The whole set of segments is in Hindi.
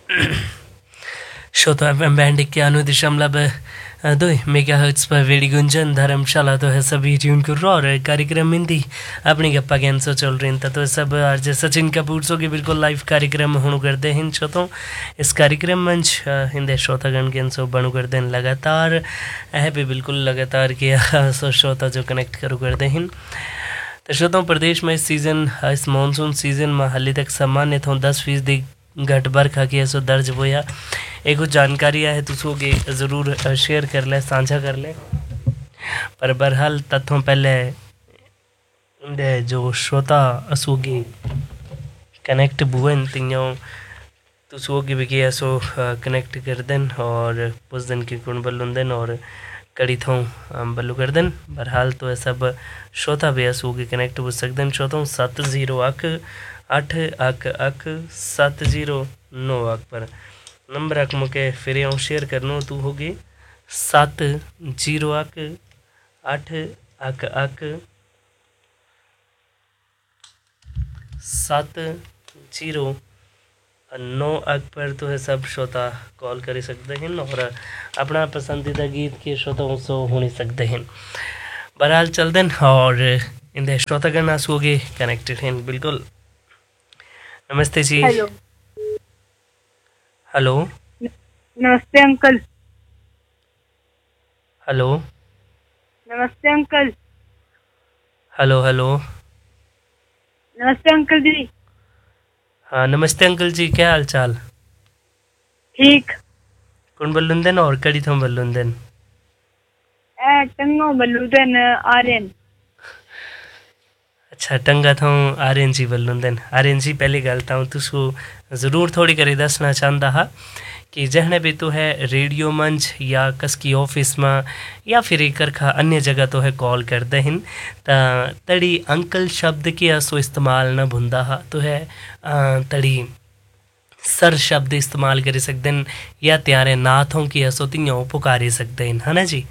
श्रोता एफएम बैंड 91.2 मेगाहर्ट्ज पर वेड़ी गुंजन धर्मशाला तो है सभी ट्यून कर और कार्यक्रम हिंदी अपनी गप्पा कैंसर चल रही तो सब आज सचिन कपूर सो के बिल्कुल लाइव कार्यक्रम होनु करते हैं श्रोतों इस कार्यक्रम मंच हिंदे श्रोतागण के सो बनू करते हैं लगातार है भी बिल्कुल लगातार किया सो श्रोता जो कनेक्ट करूँ करते हैं तो श्रोताओं प्रदेश में इस सीज़न इस मानसून सीज़न में हाली तक सामान्य थों 10% घट बरखा की सो दर्ज होया एक जानकारी है तुसो के ज़रूर शेयर कर ले साझा कर ले पर बहरहाल तथों पहले जो श्रोता असोगे कनेक्ट बुएन तियों तुसो के भी किया सो कनेक्ट कर देन और उस दिन की कुण बलुंदन और कड़ी थों बल्लू कर देन बहरहाल तो सब श्रोता भी असोगे कनेक्ट हो सकते श्रोता 70 पर नंबर अक मुके फिर आऊँ शेयर करनो तू होगी 70 पर तो है सब श्रोता कॉल कर सकते हैं और अपना पसंदीदा गीत के श्रोताओं से होने सकते हैं बहरहाल चलते हैं और इन श्रोतागण आसोगे कनेक्टेड हैं बिल्कुल नमस्ते जी हेलो नमस्ते अंकल हेलो नमस्ते अंकल हेलो हेलो नमस्ते अंकल जी हाँ नमस्ते अंकल जी क्या हाल चाल ठीक कौन बल्लुंदन और कड़ी थों बल्लुंदन टंगो बल्लुदन आर्यन अच्छा टंगा थों आर्यन जी बल्लुंदन आर्यन जी पहले गलता हूँ तुसको ज़रूर थोड़ी करी दसना चाहता हा कि जहने भी तो है रेडियो मंच या कसकी ऑफिस में या फिर एक करखा अन्य जगह तो है कॉल करते हैं तड़ी अंकल शब्द के असो इस्तेमाल न भुंदा हा तो है तड़ी सर शब्द इस्तेमाल कर सकते हैं या त्यारे नाथों की असो तियों पुकारी सकते हैं है ना जी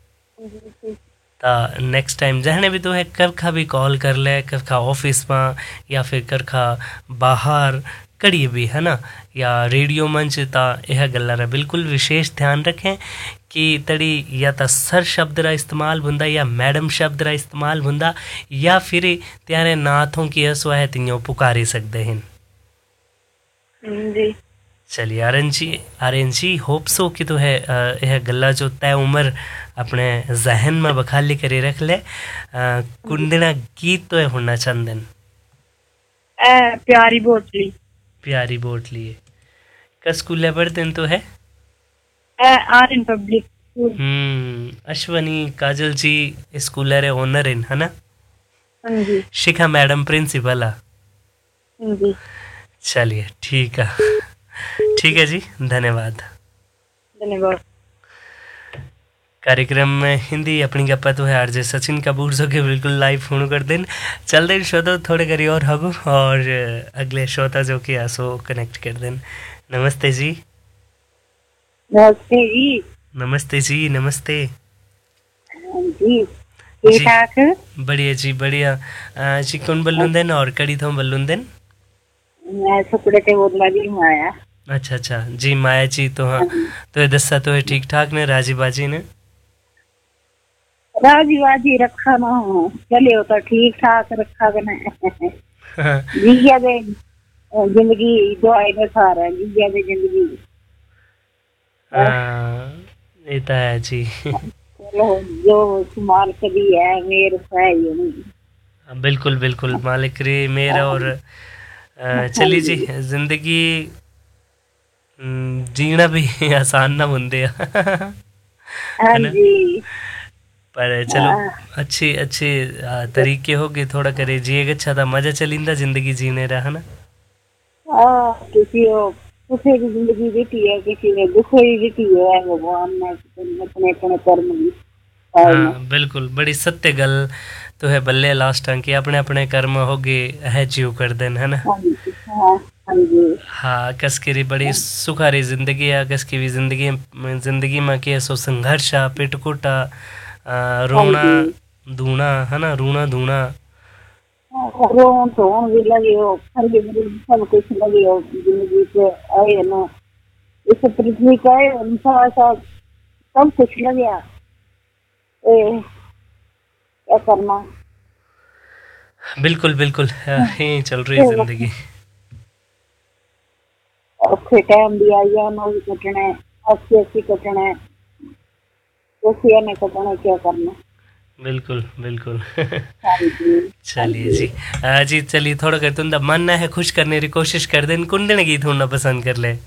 नेक्स्ट टाइम जहने भी तो है करखा भी कॉल कर ले करखा ऑफिस में या फिर करखा बाहर कड़ी भी है ना या रेडियो मंच ता यह गल्ला बिल्कुल विशेष ध्यान रखें कि तड़ी या तो सर शब्द रा इस्तेमाल बुंदा या मैडम शब्द रा इस्तेमाल बुंदा या फिर त्यारे नाथों की असो है तियों पुकारी सकते हैं जी चलिए आर्यन जी होप सो कि तो है यह गल्ला जो तय उम्र अपने जहन में बखाली करे रख ले कुंडना गीत तो है होना चंदन प्यारी बोटली का स्कूल पढ़ते तो है आर्यन पब्लिक अश्वनी काजल जी स्कूल रे ओनर है ना जी शिखा मैडम प्रिंसिपल जी चलिए ठीक है जी धन्यवाद कार्यक्रम में हिंदी अपनी गप्पा तो है आरजे सचिन कपूर जो के बिल्कुल लाइव फोन कर दें चल दें श्रोता थोड़े करी और हगो और अगले श्रोता जो कि आसो कनेक्ट कर दें नमस्ते जी नमस्ते जी नमस्ते जी ठीक ठाक बढ़िया जी बढ़िया जी कौन बल्लुंदन और कड़ी थों बल्लुंदन मैं सुकड़े के बोलना भी माया अच्छा जी माया जी तो हाँ तो ये दस्सा तो है ठीक ठाक ने राजी बाजी ने राजी बाजी रखा ना हो चले हो तो ठीक ठाक रखा कने जिया दे जिंदगी दुआई में सारा जिया दे जिंदगी ये तो है जी चलो जो सुमाल कभी है मेरे से ही बिल्कुल बिल्कुल मालिक रे मेरा और चली जी जिंदगी जीना भी आसान ना होंदे हाँ जी पर चलो अच्छे तरीके हो गए थोड़ा करे जिए अच्छा था मजा चलिंदा जिंदगी जीने रहा ना किसी सुखे की जिंदगी जीती है किसी ने दुख ही जीती है भगवान ने अपने अपने कर्म की हाँ बिल्कुल बड़ी सत्य गल तो है बल्ले लास्ट की अपने अपने कर्म हो गए है जीव कर देन है ना हाँ कसकी बड़ी सुखारी जिंदगी है कसकी भी जिंदगी में के सो संघर्ष आ पिटकुटा रोना धूना है ना रूना धूना रोन भी लगे हो हर सब कुछ लगे हो जिंदगी से आए ना इस पृथ्वी का अनुसार सब कुछ लग गया, क्या करना। बिल्कुल बिल्कुल, यही चल रही है जिंदगी। औखे टाइम भी आई जान, वो भी कटने, अस्सी कटने, उसी ने कटने, क्या करना। बिल्कुल बिल्कुल। हाँ जी, हाँ चलिए जी। जी। जी चलिए, थोड़ा कर तुंदा मन है खुश करने की कोशिश कर देन, कुंडन गीत होना पसंद कर ले।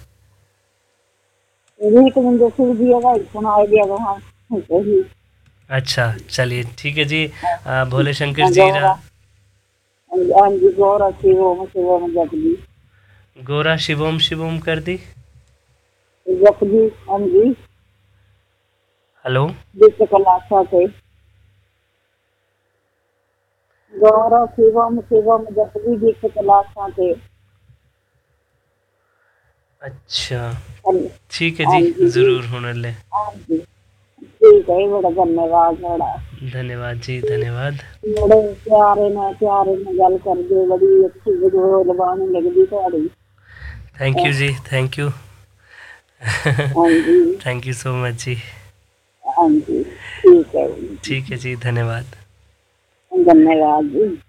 रीत मुझे सुन दिया भाई, सुनाई दिया वहाँ सही। अच्छा चलिए ठीक है जी। भोले शंकर जी रा। गौरा, हाँ जी, गौरा शिवम जपजी, गोरा शिवोम शिवोम कर दी। जपजी, हाँ जी, हेलो। जिस कलाशा से गौरा शिवम शिवम जपजी, जिस कलाशा से। अच्छा हाँ ठीक है हाँ जी, जी, ज़रूर होने ले। हाँ जी, ठीक है, बड़ा धन्यवाद, बड़ा धन्यवाद जी, धन्यवाद। बड़े प्यारे ने गल कर दे, बड़ी अच्छी वीडियो लबानी लगदी थोड़ी। Thank you ji, thank you. हाँ जी, थैंक यू सो मच जी। हाँ जी, ठीक है, ठीक है जी, धन्यवाद। धन्यवाद जी।